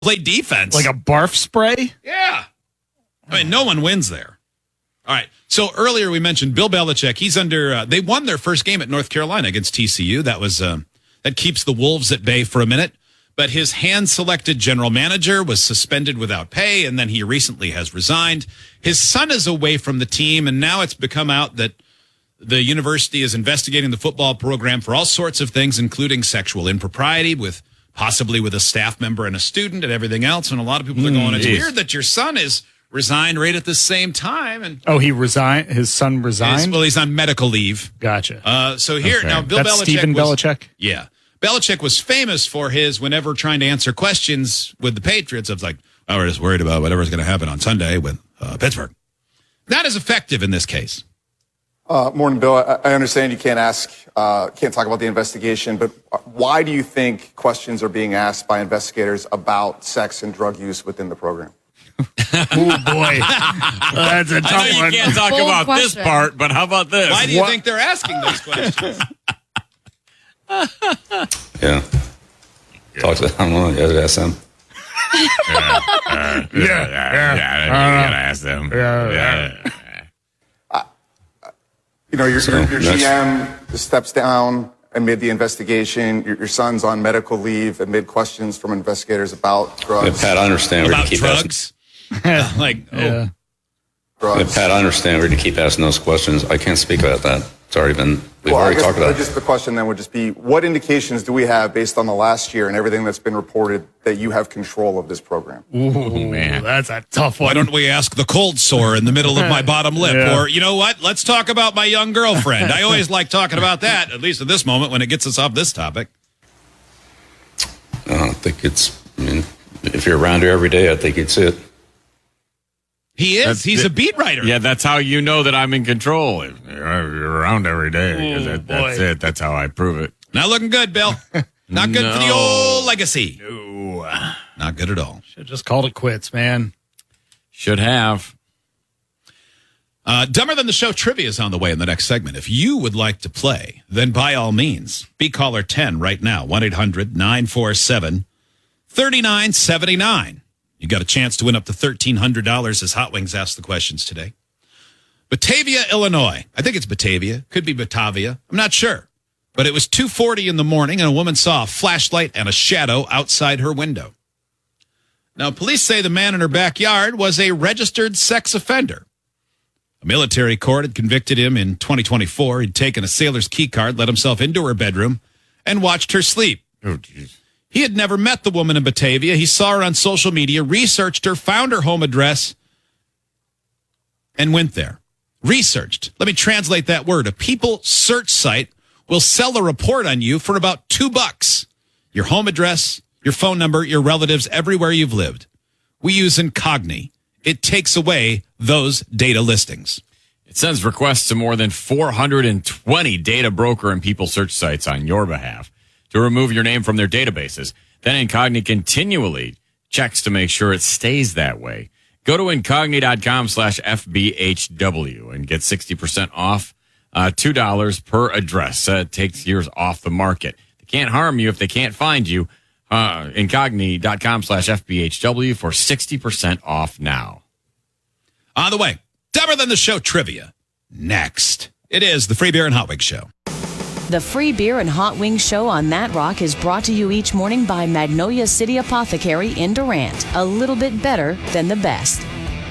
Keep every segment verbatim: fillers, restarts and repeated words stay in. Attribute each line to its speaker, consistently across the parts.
Speaker 1: play defense.
Speaker 2: Like a barf spray?
Speaker 1: Yeah. I mean, no one wins there. All right. So earlier we mentioned Bill Belichick. He's under, uh, they won their first game at North Carolina against T C U. That was, um, that keeps the Wolves at bay for a minute. But his hand-selected general manager was suspended without pay, and then he recently has resigned. His son is away from the team, and now it's become out that the university is investigating the football program for all sorts of things, including sexual impropriety with possibly with a staff member and a student and everything else. And a lot of people are going, it's
Speaker 3: geez.
Speaker 1: weird that your son is resigned right at the same time. And
Speaker 2: Oh, he resigned? His son resigned?
Speaker 1: He's- well, he's on medical leave.
Speaker 2: Gotcha.
Speaker 1: Uh, so here,
Speaker 2: Okay.
Speaker 1: now Bill
Speaker 2: That's
Speaker 1: Belichick
Speaker 2: Stephen
Speaker 1: was,
Speaker 2: Belichick?
Speaker 1: Yeah. Belichick was famous for his whenever trying to answer questions with the Patriots. I was like, oh, we're just worried about whatever's going to happen on Sunday with uh, Pittsburgh. Not as effective in this case.
Speaker 4: Uh, morning, Bill. I, I understand you can't ask, uh, can't talk about the investigation, but why do you think questions are being asked by investigators about sex and drug use within the program?
Speaker 2: Oh, boy. That's a tough
Speaker 3: I know you
Speaker 2: one.
Speaker 3: can't talk
Speaker 5: Bold
Speaker 3: about this
Speaker 5: question.
Speaker 3: part, but how about this?
Speaker 1: Why do you
Speaker 2: What?
Speaker 1: think they're asking those questions?
Speaker 6: Yeah. Talk to them. I don't know. You gotta ask them.
Speaker 3: yeah, yeah, yeah. You gotta ask them.
Speaker 2: Yeah,
Speaker 3: yeah.
Speaker 4: You know, your,
Speaker 6: So,
Speaker 4: your, your
Speaker 6: next.
Speaker 4: G M steps down amid the investigation. Your, your son's on medical leave amid questions from investigators about
Speaker 6: Yeah,
Speaker 4: drugs.
Speaker 6: Pat, I understand. We're
Speaker 1: About
Speaker 6: gonna keep
Speaker 1: drugs? like, oh,
Speaker 2: Yeah.
Speaker 6: asking. Yeah,
Speaker 4: drugs.
Speaker 6: Pat, I understand. We're gonna keep asking those questions. I can't speak about that. It's already been. We've
Speaker 4: Well, I
Speaker 6: already
Speaker 4: guess
Speaker 6: talked about it.
Speaker 4: just the question then would just be, what indications do we have based on the last year and everything that's been reported that you have control of this program?
Speaker 2: Ooh,
Speaker 3: man.
Speaker 2: That's a tough one.
Speaker 1: why don't we ask the cold sore in the middle of my bottom lip?
Speaker 2: Yeah.
Speaker 1: Or, you know what? Let's talk about my young girlfriend. I always like talking about that, at least at this moment when it gets us off this topic.
Speaker 6: I don't think it's. I mean, if you're around here every day, I think you'd see it.
Speaker 1: He is.
Speaker 3: That's
Speaker 1: He's
Speaker 3: the-
Speaker 1: a beat writer.
Speaker 3: Yeah, that's how you know that I'm in control. You're around every day.
Speaker 2: Oh,
Speaker 3: That- that's
Speaker 2: boy.
Speaker 3: it. That's how I prove it.
Speaker 1: Not looking good, Bill. Not good for the
Speaker 3: No.
Speaker 1: old legacy.
Speaker 3: Ooh,
Speaker 1: Not good at all.
Speaker 2: Should just called it quits, man.
Speaker 3: should have.
Speaker 1: Uh, Dumber Than the Show trivia is on the way in the next segment. If you would like to play, then by all means, be caller ten right now, one eight hundred nine four seven three nine seven nine. You got a chance to win up to thirteen hundred dollars as Hot Wings asked the questions today. Batavia, Illinois. I think it's Batavia. Could be Batavia. I'm not sure. But it was two forty in the morning, and a woman saw a flashlight and a shadow outside her window. Now, police say the man in her backyard was a registered sex offender. A military court had convicted him in twenty twenty-four. He'd taken a sailor's key card, let himself into her bedroom, and watched her sleep.
Speaker 3: Oh, jeez.
Speaker 1: He had never met the woman in Batavia. He saw her on social media, researched her, found her home address, and went there. Researched. Let me translate that word. A people search site will sell a report on you for about two bucks. Your home address, your phone number, your relatives, everywhere you've lived. We use Incogni. It takes away those data listings.
Speaker 3: It sends requests to more than four hundred twenty data broker and people search sites on your behalf to remove your name from their databases. Then Incogni continually checks to make sure it stays that way. Go to incogni.com slash FBHW and get sixty percent off, uh, two dollars per address. Uh, it takes years off the market. They can't harm you if they can't find you. Uh, incogni.com slash FBHW for sixty percent off now.
Speaker 1: On the way, Dumber Than the Show trivia. Next, it is the Free Beer and Hot Wings Show.
Speaker 7: The Free Beer and Hot Wings Show on That Rock is brought to you each morning by Magnolia City Apothecary in Durant. A little bit better than the best.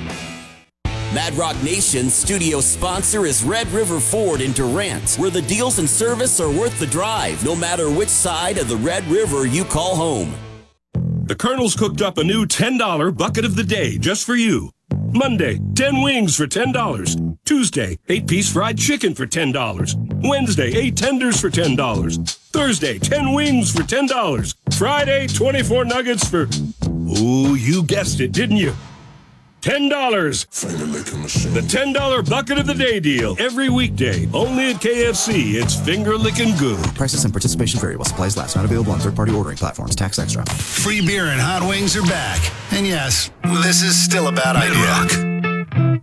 Speaker 8: Mad Rock Nation's studio sponsor is Red River Ford in Durant, where the deals and service are worth the drive, no matter which side of the Red River you call home.
Speaker 9: The Colonel's cooked up a new ten dollar bucket of the day just for you. Monday, ten wings for ten dollars. Tuesday, eight piece fried chicken for ten dollars. Wednesday, eight tenders for ten dollars. Thursday, ten wings for ten dollars. Friday, twenty-four nuggets for... Ooh, you guessed it, didn't you? ten dollars. The ten dollar bucket of the day deal. Every weekday, only at K F C. It's finger licking good.
Speaker 10: Prices and participation vary while supplies last. Not available on third-party ordering platforms. Tax extra.
Speaker 11: Free beer and hot wings are back. And yes, this is still a bad idea.